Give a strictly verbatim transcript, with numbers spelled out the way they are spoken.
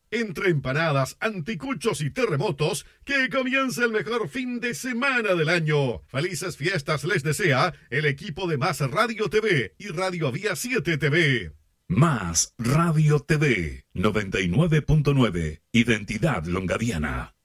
Entre empanadas, anticuchos y terremotos, que comience el mejor fin de semana del año. Felices fiestas les desea el equipo de Más Radio T V y Radio Vía siete T V. Más Radio T V noventa y nueve punto nueve. Identidad Longadiana.